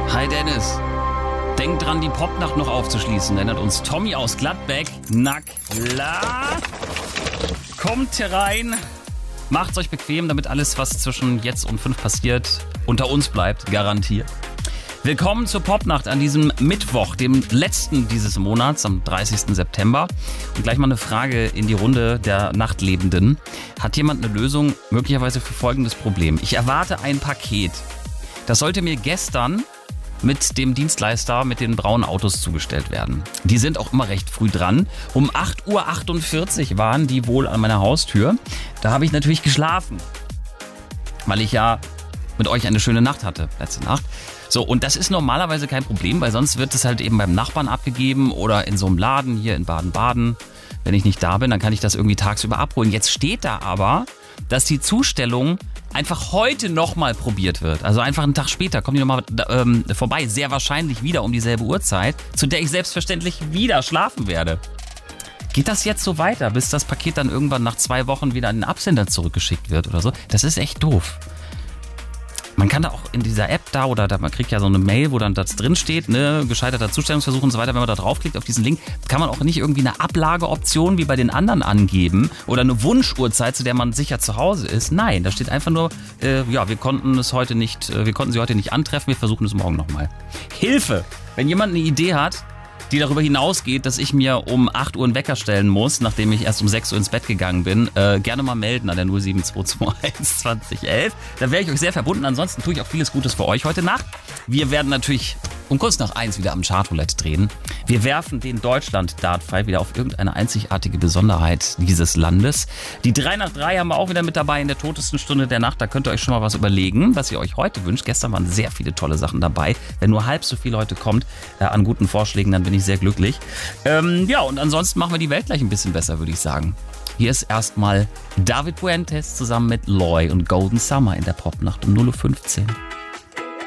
Hi Dennis. Denk dran, die Popnacht noch aufzuschließen. Erinnert uns Tommy aus Gladbeck. Na klar. Kommt herein. Macht's euch bequem, damit alles, was zwischen jetzt und 5 passiert, unter uns bleibt. Garantiert. Willkommen zur Popnacht an diesem Mittwoch, dem letzten dieses Monats, am 30. September. Und gleich mal eine Frage in die Runde der Nachtlebenden. Hat jemand eine Lösung möglicherweise für folgendes Problem? Ich erwarte ein Paket. Das sollte mir gestern mit dem Dienstleister mit den braunen Autos zugestellt werden. Die sind auch immer recht früh dran. Um 8:48 Uhr waren die wohl an meiner Haustür. Da habe ich natürlich geschlafen, weil ich ja mit euch eine schöne Nacht hatte, letzte Nacht. So, und das ist normalerweise kein Problem, weil sonst wird es halt eben beim Nachbarn abgegeben oder in so einem Laden hier in Baden-Baden. Wenn ich nicht da bin, dann kann ich das irgendwie tagsüber abholen. Jetzt steht da aber, dass die Zustellung einfach heute nochmal probiert wird. Also einfach einen Tag später kommen die nochmal vorbei. Sehr wahrscheinlich wieder um dieselbe Uhrzeit, zu der ich selbstverständlich wieder schlafen werde. Geht das jetzt so weiter, bis das Paket dann irgendwann nach 2 Wochen wieder an den Absender zurückgeschickt wird oder so? Das ist echt doof. Man kann da auch in dieser App da man kriegt ja so eine Mail, wo dann das drin steht, ne, gescheiterter Zustellungsversuch und so weiter. Wenn man da draufklickt auf diesen Link, kann man auch nicht irgendwie eine Ablageoption wie bei den anderen angeben oder eine Wunschuhrzeit, zu der man sicher zu Hause ist. Nein, da steht einfach nur, wir konnten sie heute nicht antreffen, wir versuchen es morgen nochmal. Hilfe! Wenn jemand eine Idee hat, die darüber hinausgeht, dass ich mir um 8 Uhr einen Wecker stellen muss, nachdem ich erst um 6 Uhr ins Bett gegangen bin, gerne mal melden an der 07221 2011. Da wäre ich euch sehr verbunden. Ansonsten tue ich auch vieles Gutes für euch heute Nacht. Wir werden natürlich um kurz nach 1 wieder am Chartroulette drehen. Wir werfen den Deutschland-Dartpfeil wieder auf irgendeine einzigartige Besonderheit dieses Landes. Die 3 nach 3 haben wir auch wieder mit dabei in der totesten Stunde der Nacht. Da könnt ihr euch schon mal was überlegen, was ihr euch heute wünscht. Gestern waren sehr viele tolle Sachen dabei. Wenn nur halb so viel heute kommt an guten Vorschlägen, dann bin ich sehr glücklich. Und ansonsten machen wir die Welt gleich ein bisschen besser, würde ich sagen. Hier ist erstmal David Puentes zusammen mit Loy und Golden Summer in der Popnacht um 0:15 Uhr.